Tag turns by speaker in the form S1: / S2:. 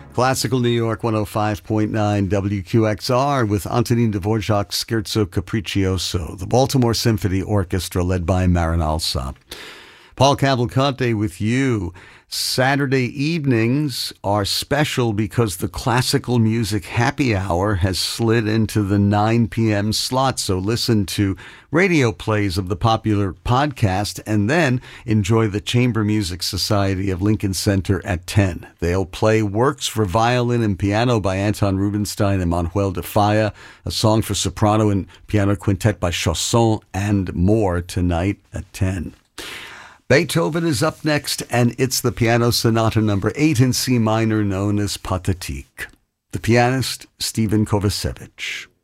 S1: Classical New York 105.9 WQXR with Antonin Dvorak's Scherzo Capriccioso, the Baltimore Symphony Orchestra led by Marin Alsop. Paul Cavalcante with you. Saturday evenings are special because the classical music happy hour has slid into the 9 p.m. slot. So listen to radio plays of the popular podcast and then enjoy the Chamber Music Society of Lincoln Center at 10. They'll play works for violin and piano by Anton Rubinstein and Manuel de Falla, a song for soprano and piano quintet by Chausson, and more tonight at 10. Beethoven is up next, and it's the Piano Sonata number 8 in C minor known as Pathétique. The pianist, Stephen Kovacevic.